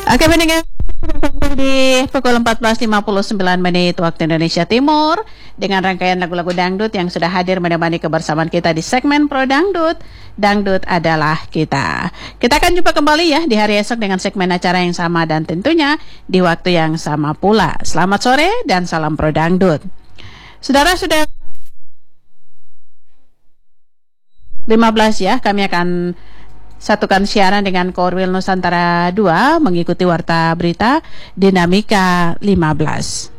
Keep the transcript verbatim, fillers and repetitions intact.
Oke pendengar, di pukul empat belas lima puluh sembilan menit waktu Indonesia Timur dengan rangkaian lagu-lagu dangdut yang sudah hadir menemani kebersamaan kita di segmen Pro Dangdut. Dangdut adalah kita. Kita akan jumpa kembali ya di hari esok dengan segmen acara yang sama dan tentunya di waktu yang sama pula. Selamat sore dan salam Pro Dangdut. Saudara sudah lima belas ya, kami akan satukan siaran dengan Korwil Nusantara dua mengikuti warta berita Dinamika lima belas.